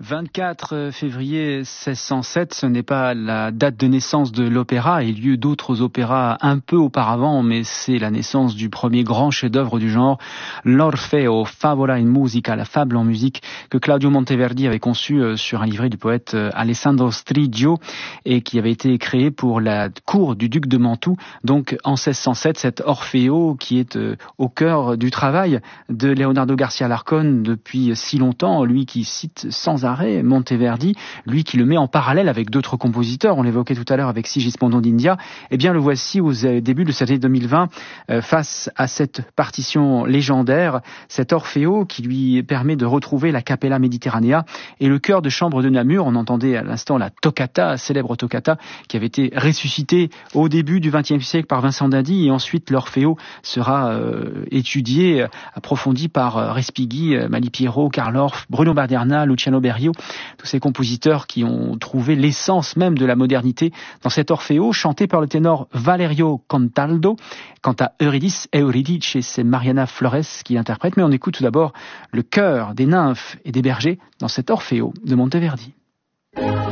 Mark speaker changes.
Speaker 1: 24 février 1607, ce n'est pas la date de naissance de l'opéra. Il y a eu d'autres opéras un peu auparavant, mais c'est la naissance du premier grand chef-d'œuvre du genre, l'Orfeo, Favola in Musica, la fable en musique, que Claudio Monteverdi avait conçu sur un livret du poète Alessandro Striggio et qui avait été créé pour la cour du duc de Mantoue. Donc en 1607, cet Orfeo qui est au cœur du travail de Leonardo Garcia Larcón depuis si longtemps, lui qui cite sans arrêt Monteverdi, lui qui le met en parallèle avec d'autres compositeurs, on l'évoquait tout à l'heure avec Sigismondo d'India, eh bien le voici au début de cette année 2020 face à cette partition légendaire, cet Orfeo qui lui permet de retrouver la Capella Mediterranea et le chœur de chambre de Namur. On entendait à l'instant la toccata, célèbre toccata qui avait été ressuscitée au début du XXe siècle par Vincent d'Indy, et ensuite l'Orfeo sera étudié, approfondi par Respighi, Malipiero, Karl Orff, Bruno Maderna, Luciano Berio, tous ces compositeurs qui ont trouvé l'essence même de la modernité dans cet Orfeo, chanté par le ténor Valerio Contaldo. Quant à Eurydice et Eurydice, c'est Mariana Flores qui l'interprète, mais on écoute tout d'abord le chœur des nymphes et des bergers dans cet Orfeo de Monteverdi.